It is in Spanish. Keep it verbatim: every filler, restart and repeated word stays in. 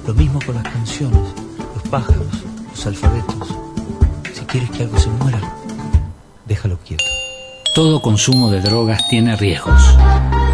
Lo mismo con las canciones, los pájaros, los alfabetos. Si quieres que algo se muera, déjalo quieto. Todo consumo de drogas tiene riesgos.